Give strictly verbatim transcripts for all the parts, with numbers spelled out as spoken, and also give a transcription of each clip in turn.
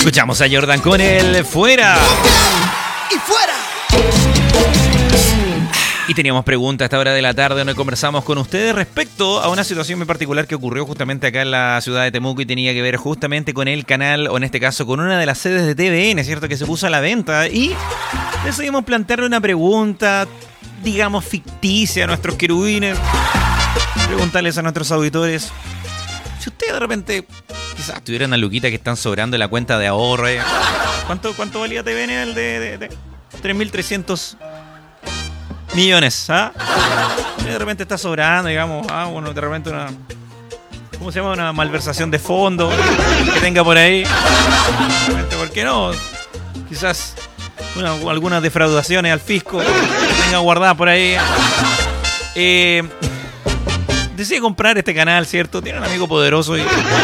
Escuchamos a Jordan con el Fuera. ¡Y fuera! Y teníamos preguntas a esta hora de la tarde donde conversamos con ustedes respecto a una situación muy particular que ocurrió justamente acá en la ciudad de Temuco y tenía que ver justamente con el canal, o en este caso con una de las sedes de T V N, ¿cierto? Que se puso a la venta y decidimos plantearle una pregunta, digamos, ficticia a nuestros querubines. Preguntarles a nuestros auditores, si ustedes de repente quizás tuvieran una luquita que están sobrando en la cuenta de ahorro, ¿eh? ¿Cuánto, cuánto valía T V N el de, de, de tres mil trescientos millones? ¿Ah? De repente está sobrando, digamos, ah, bueno, de repente una, ¿cómo se llama? Una malversación de fondo que tenga por ahí. De repente, ¿por qué no? Quizás una, algunas defraudaciones al fisco que tenga guardadas por ahí. Eh, decide comprar este canal, ¿cierto? Tiene un amigo poderoso y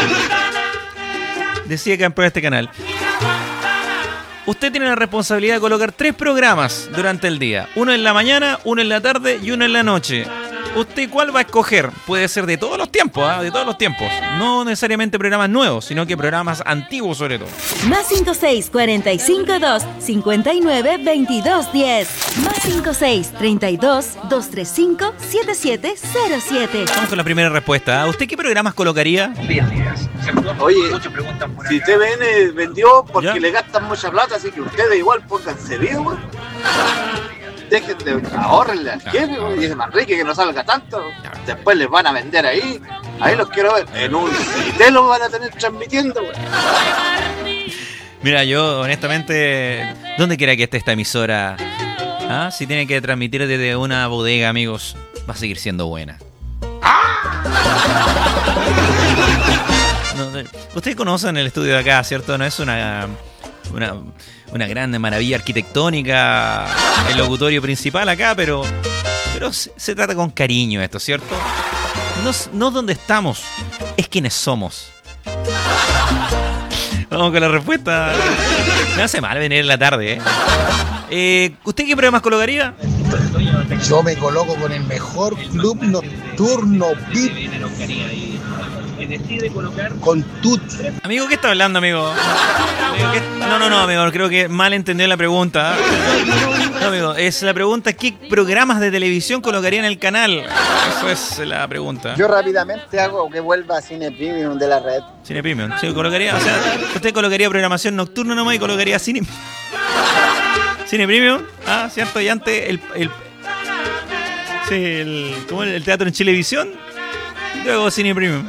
decide comprar este canal. Usted tiene la responsabilidad de colocar tres programas durante el día. Uno en la mañana, uno en la tarde y uno en la noche. ¿Usted cuál va a escoger? Puede ser de todos los tiempos, ¿eh? De todos los tiempos. No necesariamente programas nuevos, sino que programas antiguos sobre todo. Más cinco seis, cuarenta y cinco, dos, cincuenta y nueve, veintidós, diez. Más cinco seis, treinta y dos, doscientos treinta y cinco, setenta y siete cero siete. Vamos con la primera respuesta. ¿Usted qué programas colocaría? Oye, si T V N vendió porque ¿Ya? le gastan mucha plata, así que ustedes igual pónganse bien, güey. Dejen de ahorrenle al jefe, güey. Dice Manrique que no salga tanto. Después les van a vender ahí. Ahí los quiero ver. En un Citel los van a tener transmitiendo, güey. Mira, yo honestamente, ¿dónde quiera que esté esta emisora? ¿Ah? Si tiene que transmitir desde una bodega, amigos, va a seguir siendo buena. No, no, ustedes conocen el estudio de acá, ¿cierto? No es una, una, una gran maravilla arquitectónica el locutorio principal acá, pero, pero se, se trata con cariño esto, ¿cierto? No, no donde estamos, es quienes somos. Vamos con la respuesta. Me hace mal venir en la tarde, ¿eh? eh ¿Usted qué programas colocaría? Yo me coloco con el mejor club nocturno V I P con Tut. Amigo, ¿qué está hablando, amigo? Amigo, ¿qué? No, no, no, amigo, creo que mal entendió la pregunta. No, amigo, es la pregunta: ¿qué programas de televisión colocaría en el canal? Eso es la pregunta. Yo rápidamente hago que vuelva a Cine Premium de la red. Cine Premium, sí, colocaría, o sea, usted colocaría programación nocturna nomás y colocaría Cine Cine Premium, ah, cierto, y antes el, el sí, el, ¿cómo el teatro en Chilevisión? Luego Cine Premium.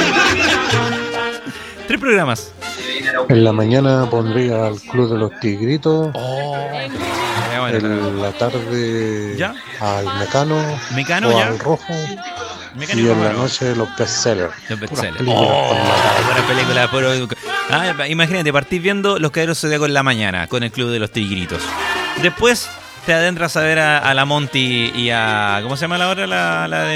Tres programas. En la mañana pondría al Club de los Tigritos. Oh, ya, bueno, en la tarde ¿ya? Al Mecano, Mecano o ya. al Rojo. Mecano y en Romano. la noche los bestsellers. Los bestsellers. Oh, buena película. Pero, ah, imagínate, partís viendo Los Caballeros Zodíacos en la mañana con el Club de los Tigritos. Después te adentras a ver a, a la Monty y a... ¿Cómo se llama la otra? La, la de